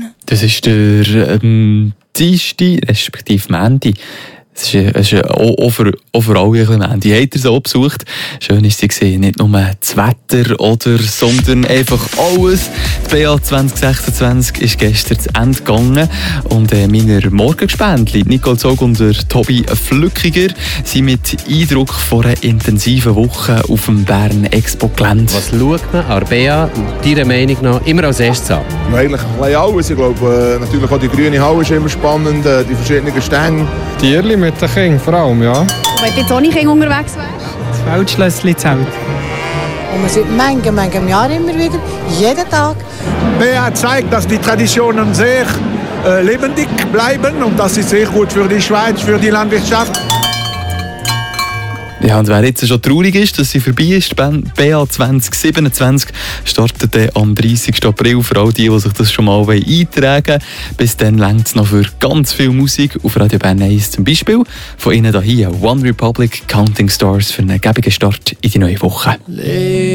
Das ist der Dienstag, respektive Montag. Es ist auch für alle ein bisschen Montag. Habt ihr so besucht? Schön ist sie gesehen, nicht nur das Wetter, sondern einfach alles. Die BA 2026 ist gestern zu Ende gegangen. Und meine Morgengespäntchen, Nicole Zog und Tobi Flückiger, sind mit Eindruck von einer intensiven Woche auf dem Bern Expo-Gelände. Was schaut man an der BA, deiner Meinung nach, immer als erstes an? Eigentlich ein bisschen alles. Ich glaube, natürlich auch die grüne Halle ist immer spannend, die verschiedenen Stänge. Tierli mit den Kindern vor allem, ja. Und wenn jetzt ohne Kinder unterwegs wären? Das Feldschlössli-Zelt. Und wir sind Menge Jahre immer wieder, jeden Tag. BA zeigt, dass die Traditionen sehr lebendig bleiben und das ist sehr gut für die Schweiz, für die Landwirtschaft. Ja, und wer jetzt schon traurig ist, dass sie vorbei ist, die BA 2027 startet am 30. April für all die sich das schon mal eintragen wollen. Bis dann reicht es noch für ganz viel Musik auf Radio Bern 1 zum Beispiel. Von Ihnen hier One Republic, Counting Stars für einen gäbigen Start in die neue Woche.